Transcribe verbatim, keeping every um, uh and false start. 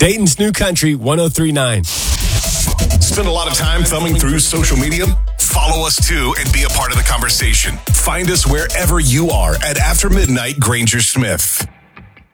Dayton's New Country one oh three point nine. Spend a lot of time thumbing through social media? Follow us too and be a part of the conversation. Find us wherever you are at After Midnight Granger Smith.